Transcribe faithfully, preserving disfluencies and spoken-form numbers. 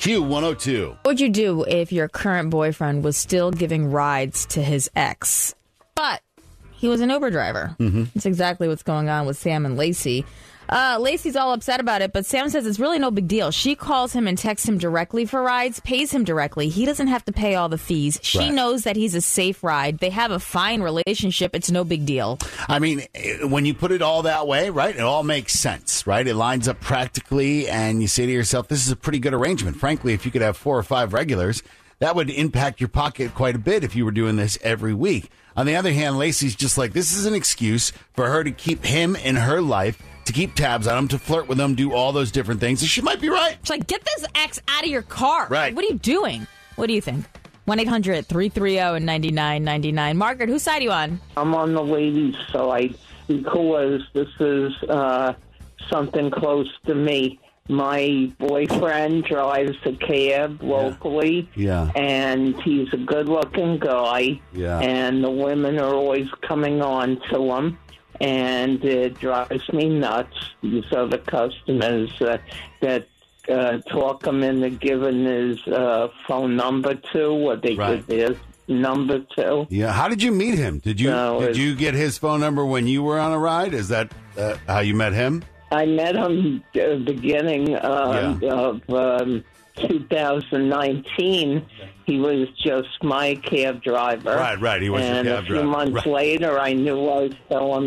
Q one oh two. What would you do if your current boyfriend was still giving rides to his ex, but he was an Uber driver? Mm-hmm. That's exactly what's going on with Sam and Lacey. Uh, Lacey's all upset about it, but Sam says it's really no big deal. She calls him and texts him directly for rides, pays him directly. He doesn't have to pay all the fees. She Right. knows that he's a safe ride. They have a fine relationship. It's no big deal. I mean, when you put it all that way, right, it all makes sense, right? It lines up practically, and you say to yourself, this is a pretty good arrangement. Frankly, if you could have four or five regulars, that would impact your pocket quite a bit if you were doing this every week. On the other hand, Lacey's just like, this is an excuse for her to keep him in her life, to keep tabs on him, to flirt with him, do all those different things. And she might be right. She's like, get this ex out of your car. Right. What are you doing? What do you think? one eight hundred three three zero nine nine nine nine. Margaret, whose side are you on? I'm on the ladies' side because this is uh, something close to me. My boyfriend drives a cab locally, Yeah. and he's a good-looking guy, Yeah. and the women are always coming on to him, and it drives me nuts. These other customers uh, that uh, talk him into giving his uh, phone number to, or they Right. give their number to. Yeah. How did you meet him? Did you No, did it's- you get his phone number when you were on a ride? Is that uh, how you met him? I met him at the beginning um, Yeah. of um, two thousand nineteen. He was just my cab driver. Right, right. He was your and cab a few driver. months Right. later, I knew I was telling